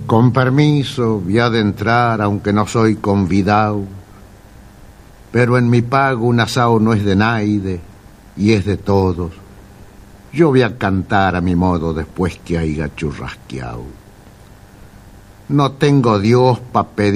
Con permiso, voy a adentrar, aunque no soy convidado. Pero en mi pago un asao no es de naide, y es de todos. Yo voy a cantar a mi modo después que haya churrasqueado. No tengo Dios pa' pedir